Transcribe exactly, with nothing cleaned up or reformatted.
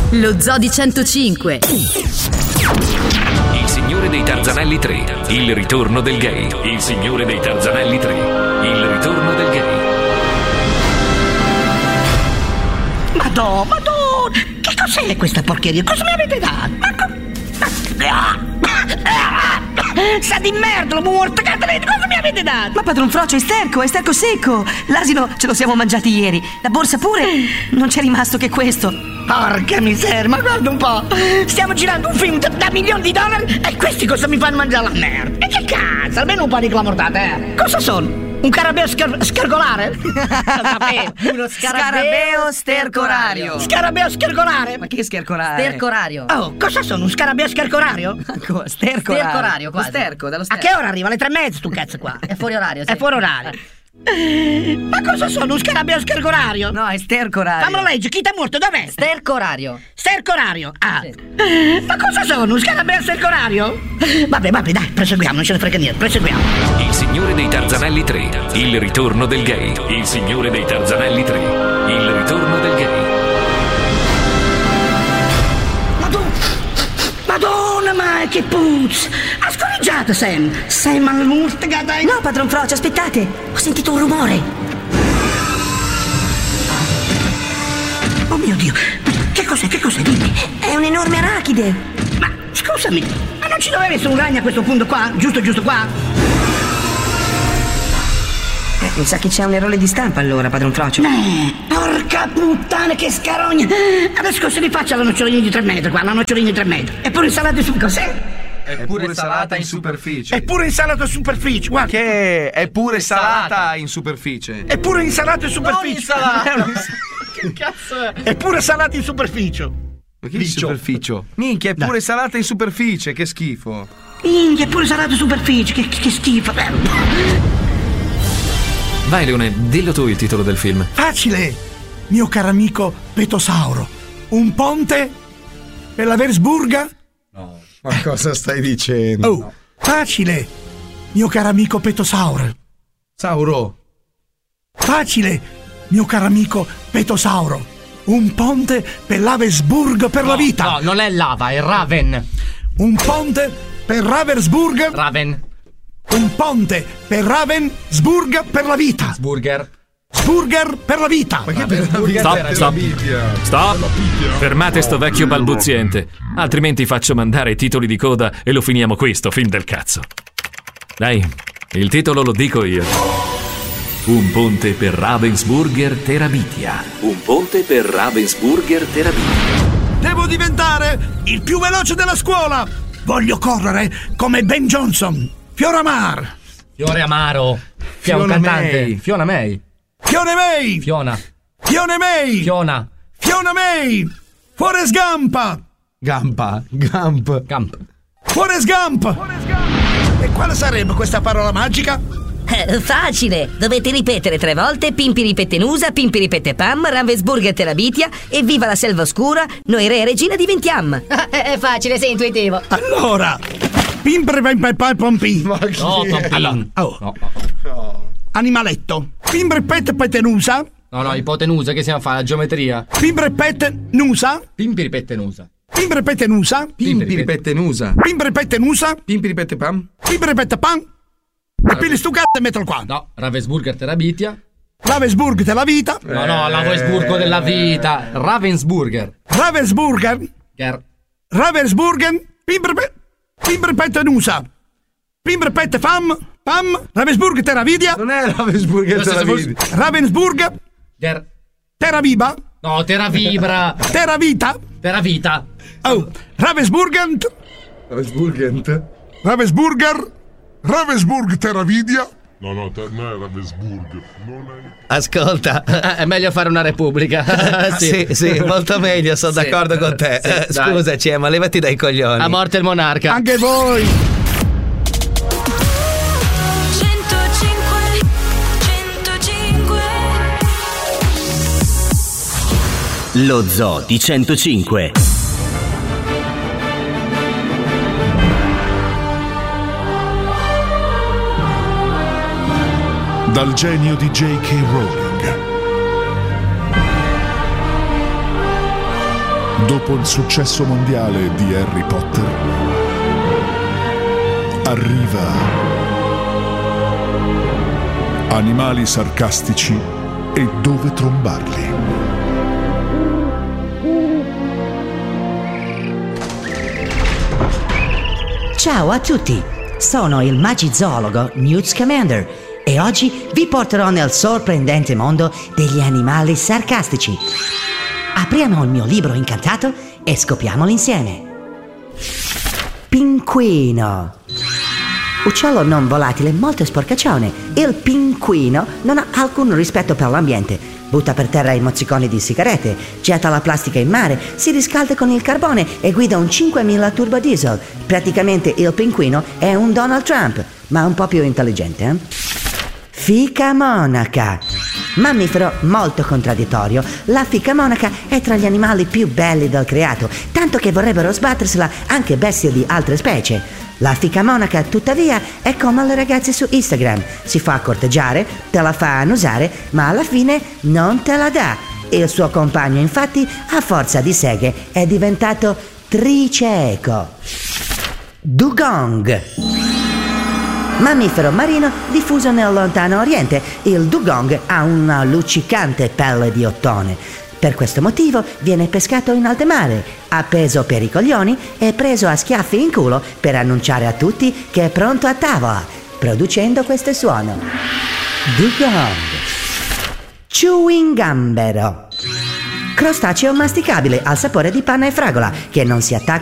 Lo Zoo di centocinque. Il Signore dei Tarzanelli tre, il ritorno del gay. Il Signore dei Tarzanelli tre, il ritorno del gay. Madonna, madonna, che cos'è questa porcheria? Cosa mi avete dato? Ma co- Sa di merda, lo morto, cosa mi avete dato? Ma padron Frocio, è sterco, è sterco secco. L'asino ce lo siamo mangiati ieri. La borsa pure. Non c'è rimasto che questo. Porca miseria, ma guarda un po'. Stiamo girando un film da, da milioni di dollari e questi cosa mi fanno mangiare la merda? E che cazzo, almeno un po' di clamortate, eh? Cosa sono? Un scarabeo scar- scargolare? Uno scarabeo stercorario. Scarabeo scargolare? Ma che schercorare? Stercorario. Oh, cosa sono? Un scarabeo scarcorario? Stercorario. Stercorario, quasi. Lo sterco, dallo A sterco. che ora arriva? Alle tre e mezza, tu cazzo qua. È fuori orario, sì. È fuori orario. Ma cosa sono? Un scarabeo scarcorario? No, è stercorario. Fammelo leggere, chi t'ha morto? Dov'è? Stercorario. Stercorario. Ah. Sì. Ma cosa sono? Un scarabeo stercorario? Vabbè, vabbè, dai, proseguiamo, non ce ne frega niente, proseguiamo. Il Signore dei Tarzanelli tre, il ritorno del gay. Il Signore dei Tarzanelli tre, il ritorno del gay. Madonna, Madonna, ma che puzza! Ha scorreggiato, Sam! Sam, ma l'urta, dai! No, padron Frocio, aspettate. Ho sentito un rumore. Oh mio Dio! Che cos'è, che cos'è? Dimmi! È un'enorme arachide. Ma, scusami, ma non ci doveva essere un ragno a questo punto qua? Giusto, giusto qua? Eh, mi sa che c'è un errore di stampa allora, padron Frocio. Eh, porca puttana, che scarogna! Adesso cosa li faccio alla nocciolina di tre metri qua? La nocciolina di tre metri. Eppure insalata su cos'è? È pure salata in superficie. È pure insalata in superficie, guarda. Che è pure salata in superficie. È pure insalata in superficie. Che cazzo è? È pure salata in superficie. Ma che Dicio. superficie? Minchia, è pure Dai. salata in superficie, che schifo. Inghia, è pure salata in superficie, che, che schifo. Vai Leone, dillo tu il titolo del film. Facile, mio caro amico Petosauro. Un ponte per la Versburga? No, ma cosa stai dicendo? Oh, facile, mio caro amico Petosauro. Sauro. Facile, mio caro amico Petosauro. Un ponte per l'Avesburg per la vita. No, non è lava, è Raven. Un ponte per Ravensburg. Raven. Un ponte per Ravensburg per la vita. Burger. Burger per la vita. Ma che per la vita? Stop, stop. Stop. Fermate sto vecchio balbuziente, altrimenti faccio mandare i titoli di coda e lo finiamo qui sto film del cazzo. Dai, il titolo lo dico io. Un ponte per Ravensburger Terabitia. Un ponte per Ravensburger Terabitia. Devo diventare il più veloce della scuola. Voglio correre come Ben Johnson. Fioramar. Fiore Amaro. Che è un Fiona cantante. May. Fiona May. Fione May. Fiona. Fione May. Fiona. Fiona May. Forrest Gump. Gampa. Gamp. Camp. Forrest Gump. E quale sarebbe questa parola magica? Eh, facile! Dovete ripetere tre volte Pimpi ripete Nusa, Pimpi ripete Pam, Ravensburger Terabitia e viva la selva oscura, noi re e regina diventiam! È facile, sei intuitivo. Allora, pimpre pem pem pem pom pim. No, Tompin. Allora, oh, No, no. animaletto. Pimbre pet petenusa. No, no, ipotenusa, che stiamo a fare? La geometria? Pimbre pet nusa. Pimpi ripette nusa. Pimbre petenusa. Pimpi ripette nusa. Pimbre petenusa. Pimpi ripette pam. Pimbre pet pan. E pili stu cazzo e mettilo qua. No, Ravensburger Terabitia. Ravensburg della vita. No, no, Ravensburgo della vita. Ravensburger. Ravensburger. Ger. Ravensburgen. Pimbre pet. Pimbre petenusa. Pimbre pet fam. Pam. Ravensburg teravidia. Non è Ravensburger Questo della se vita. Ravensburg. Ger. Teraviba. No, Teravibra. Teravita. Teravita. Oh. Ravensburgen. Ravensburger. Ravensburger. Ravensburg Teravidia? No, no, te- no è Ravensburg. Non è... Ascolta, è meglio fare una repubblica. Sì, sì, molto meglio, sono Sì. d'accordo con te. Sì, Eh, dai. Scusaci, ma levati dai coglioni. A morte il monarca. Anche voi. centocinque centocinque Lo Zoo di centocinque. Dal genio di J K. Rowling. Dopo il successo mondiale di Harry Potter, arriva Animali sarcastici e dove trombarli. Ciao a tutti, sono il magizoologo Newt Scamander e oggi vi porterò nel sorprendente mondo degli animali sarcastici. Apriamo il mio libro incantato e scopriamolo insieme. Pinguino. Uccello non volatile molto sporcaccione. Il pinguino non ha alcun rispetto per l'ambiente. Butta per terra i mozziconi di sigarette, getta la plastica in mare, si riscalda con il carbone e guida un cinquemila turbo diesel. Praticamente il pinguino è un Donald Trump, ma un po' più intelligente, eh? Fica monaca. Mammifero molto contraddittorio, la fica monaca è tra gli animali più belli del creato, tanto che vorrebbero sbattersela anche bestie di altre specie. La fica monaca, tuttavia, è come le ragazze su Instagram. Si fa corteggiare, te la fa annusare, ma alla fine non te la dà. Il suo compagno, infatti, a forza di seghe, è diventato tricieco. Dugong. Mammifero marino diffuso nel lontano oriente, il dugong ha una luccicante pelle di ottone. Per questo motivo viene pescato in alto mare, appeso per i coglioni e preso a schiaffi in culo per annunciare a tutti che è pronto a tavola, producendo questo suono. Dugong. Chewing-gambero. Crostaceo masticabile al sapore di panna e fragola che non si attacca